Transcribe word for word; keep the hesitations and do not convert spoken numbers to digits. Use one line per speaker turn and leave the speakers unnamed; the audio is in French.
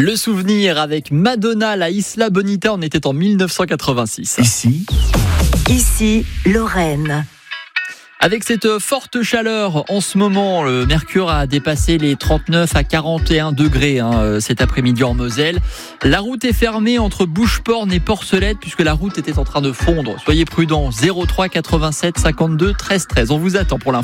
Le souvenir avec Madonna, la Isla Bonita, on était en dix-neuf cent quatre-vingt-six.
Ici,
Ici, Lorraine.
Avec cette forte chaleur, en ce moment, le mercure a dépassé les trente-neuf à quarante et un degrés hein, cet après-midi en Moselle. La route est fermée entre Boucheporne et Porcelette puisque la route était en train de fondre. Soyez prudents, zéro trois quatre-vingt-sept cinquante-deux treize treize. On vous attend pour l'info.